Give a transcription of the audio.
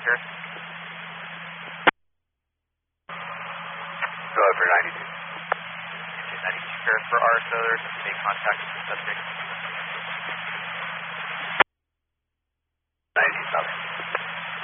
secure. Go over 92. 92 secure for RSO, there's make contact with the subject.